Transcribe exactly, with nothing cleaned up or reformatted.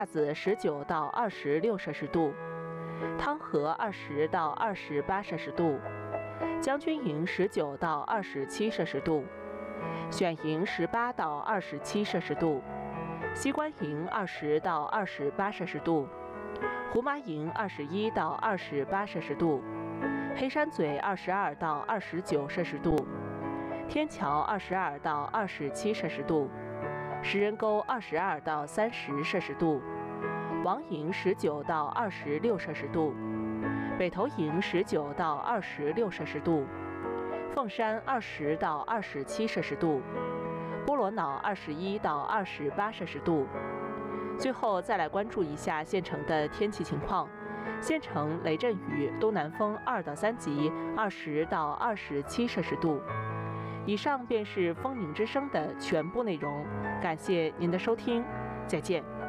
子十九到二十六摄氏度，汤河二十到二十八摄氏度，将军营十九到二十七摄氏度，选营十八到二十七摄氏度，西关营二十到二十八摄氏度，胡麻营二十一到二十八摄氏度，黑山嘴二十二到二十九摄氏度，天桥二十二到二十七摄氏度，石人沟二十二到三十摄氏度，王营十九到二十六摄氏度，北头营十九到二十六摄氏度，凤山二十到二十七摄氏度，波罗瑙二十一到二十八摄氏度。最后再来关注一下县城的天气情况。县城雷阵雨，东南风二到三级，二十到二十七摄氏度。以上便是风宁之声的全部内容，感谢您的收听，再见。